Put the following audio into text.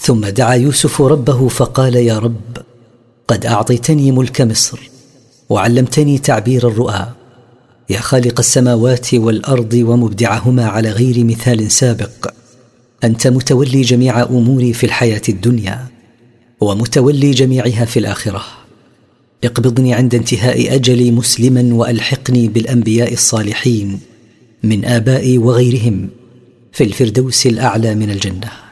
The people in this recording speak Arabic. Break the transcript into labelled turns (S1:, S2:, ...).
S1: ثم دعا يوسف ربه فقال: يا رب، قد أعطيتني ملك مصر وعلمتني تعبير الرؤى، يا خالق السماوات والأرض ومبدعهما على غير مثال سابق، أنت متولي جميع أموري في الحياة الدنيا ومتولي جميعها في الآخرة. اقبضني عند انتهاء أجلي مسلما، وألحقني بالأنبياء الصالحين من آبائي وغيرهم في الفردوس الأعلى من الجنة.